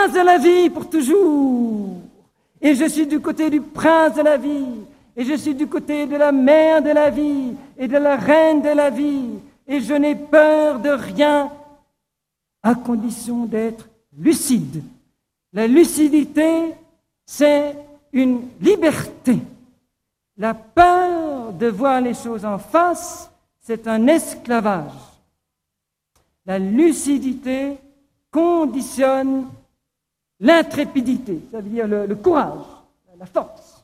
prince de la vie pour toujours. Et je suis du côté du prince de la vie. Et je suis du côté de la mère de la vie et de la reine de la vie. Et je n'ai peur de rien à condition d'être lucide. La lucidité, c'est une liberté. La peur de voir les choses en face, c'est un esclavage. La lucidité conditionne l'intrépidité, ça veut dire le courage, la force.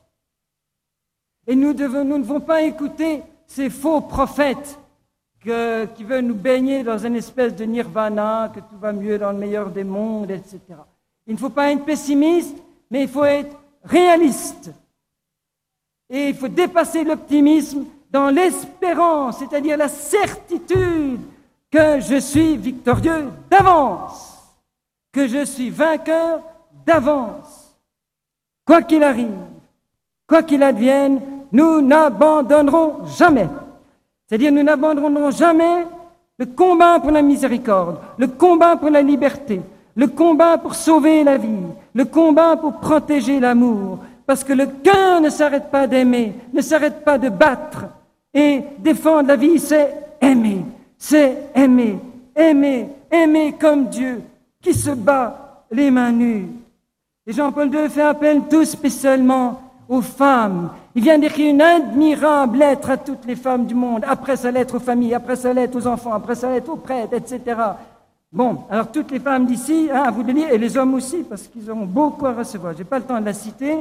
Et nous ne devons pas écouter ces faux prophètes qui veulent nous baigner dans une espèce de nirvana, que tout va mieux dans le meilleur des mondes, etc. Il ne faut pas être pessimiste, mais il faut être réaliste. Et il faut dépasser l'optimisme dans l'espérance, c'est-à-dire la certitude que je suis victorieux d'avance, que je suis vainqueur d'avance. Quoi qu'il arrive, quoi qu'il advienne, nous n'abandonnerons jamais. C'est-à-dire, nous n'abandonnerons jamais le combat pour la miséricorde, le combat pour la liberté, le combat pour sauver la vie, le combat pour protéger l'amour. Parce que le cœur ne s'arrête pas d'aimer, ne s'arrête pas de battre. Et défendre la vie, c'est aimer. C'est aimer, aimer, aimer comme Dieu, qui se bat les mains nues. Et Jean-Paul II fait appel tout spécialement aux femmes. Il vient d'écrire une admirable lettre à toutes les femmes du monde, après sa lettre aux familles, après sa lettre aux enfants, après sa lettre aux prêtres, etc. Bon, alors toutes les femmes d'ici, à vous de lire, et les hommes aussi, parce qu'ils auront beaucoup à recevoir. Je n'ai pas le temps de la citer,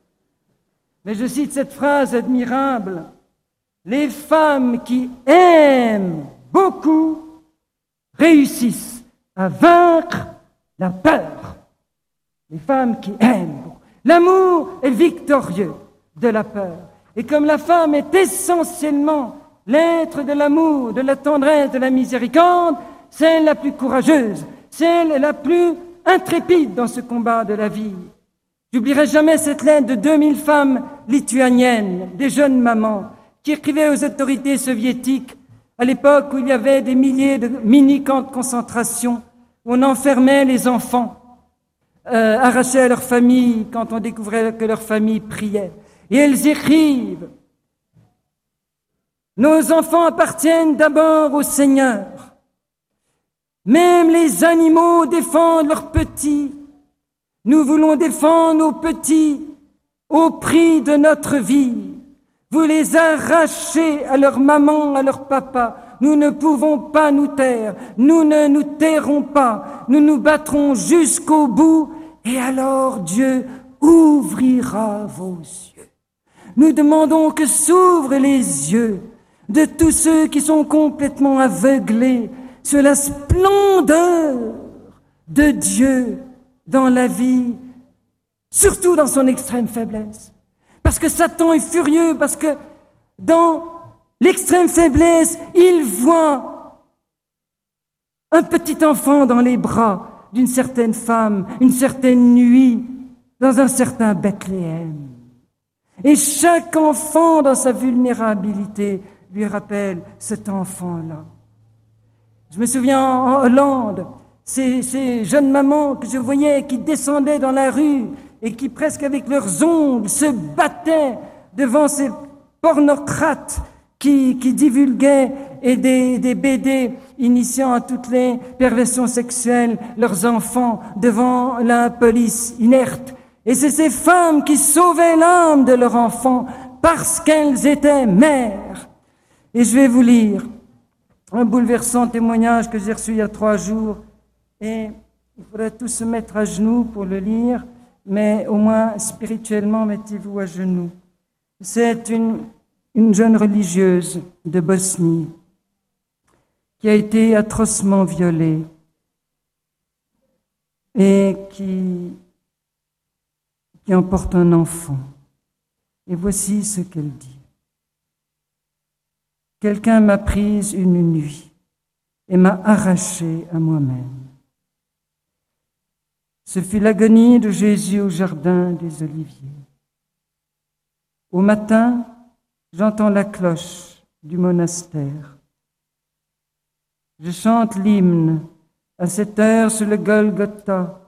mais je cite cette phrase admirable. Les femmes qui aiment beaucoup réussissent à vaincre la peur. Les femmes qui aiment beaucoup. L'amour est victorieux de la peur. Et comme la femme est essentiellement l'être de l'amour, de la tendresse, de la miséricorde, c'est elle la plus courageuse, c'est elle la plus intrépide dans ce combat de la vie. J'oublierai jamais cette lettre de 2000 femmes lituaniennes, des jeunes mamans, qui écrivaient aux autorités soviétiques à l'époque où il y avait des milliers de mini-camps de concentration, où on enfermait les enfants, arrachés à leur famille quand on découvrait que leur famille priait. Et elles écrivent « Nos enfants appartiennent d'abord au Seigneur. Même les animaux défendent leurs petits. Nous voulons défendre nos petits au prix de notre vie. Vous les arrachez à leur maman, à leur papa. Nous ne pouvons pas nous taire. Nous ne nous tairons pas. Nous nous battrons jusqu'au bout. Et alors Dieu ouvrira vos yeux. Nous demandons que s'ouvrent les yeux de tous ceux qui sont complètement aveuglés sur la splendeur de Dieu dans la vie, surtout dans son extrême faiblesse. Parce que Satan est furieux, parce que dans l'extrême faiblesse, il voit un petit enfant dans les bras d'une certaine femme, une certaine nuit, dans un certain Bethléem. Et chaque enfant, dans sa vulnérabilité, lui rappelle cet enfant-là. Je me souviens en Hollande, ces jeunes mamans que je voyais qui descendaient dans la rue et qui presque avec leurs ongles se battaient devant ces pornocrates qui divulguaient et des BD initiant à toutes les perversions sexuelles leurs enfants devant la police inerte. Et c'est ces femmes qui sauvaient l'âme de leur enfant parce qu'elles étaient mères. Et je vais vous lire un bouleversant témoignage que j'ai reçu il y a 3 jours. Et il faudrait tous se mettre à genoux pour le lire, mais au moins spirituellement, mettez-vous à genoux. C'est une jeune religieuse de Bosnie qui a été atrocement violée et qui emporte un enfant. Et voici ce qu'elle dit. Quelqu'un m'a prise une nuit et m'a arrachée à moi-même. Ce fut l'agonie de Jésus au jardin des Oliviers. Au matin, j'entends la cloche du monastère. Je chante l'hymne à cette heure sur le Golgotha.